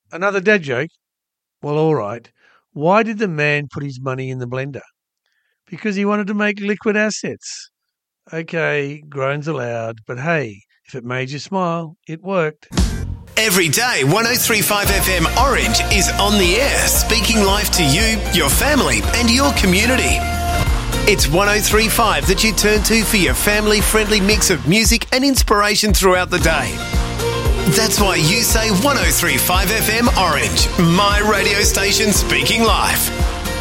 Another dad joke? Well, all right. Why did the man put his money in the blender? Because he wanted to make liquid assets. Okay, groans allowed, but hey, if it made you smile, it worked. Every day, 103.5 FM Orange is on the air, speaking life to you, your family and your community. It's 103.5 that you turn to for your family-friendly mix of music and inspiration throughout the day. That's why you say 103.5 FM Orange, my radio station speaking life.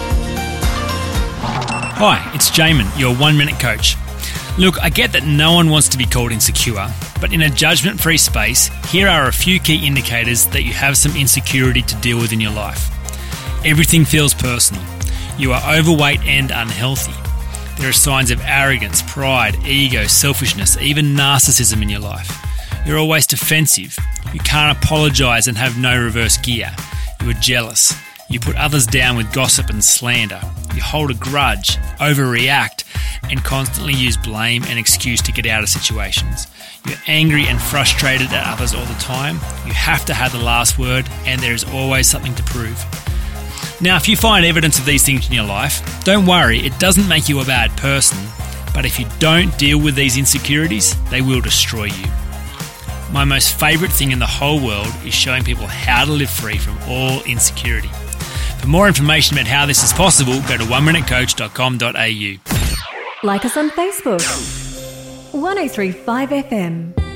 Hi, it's Jamin, your 1 Minute Coach. Look, I get that no one wants to be called insecure, but in a judgment-free space, here are a few key indicators that you have some insecurity to deal with in your life. Everything feels personal. You are overweight and unhealthy. There are signs of arrogance, pride, ego, selfishness, even narcissism in your life. You're always defensive. You can't apologise and have no reverse gear. You are jealous. You put others down with gossip and slander. You hold a grudge, overreact, and constantly use blame and excuse to get out of situations. You're angry and frustrated at others all the time. You have to have the last word, and there is always something to prove. Now, if you find evidence of these things in your life, don't worry, it doesn't make you a bad person, but if you don't deal with these insecurities, they will destroy you. My most favourite thing in the whole world is showing people how to live free from all insecurity. For more information about how this is possible, go to oneminutecoach.com.au. Like us on Facebook. 103.5 FM.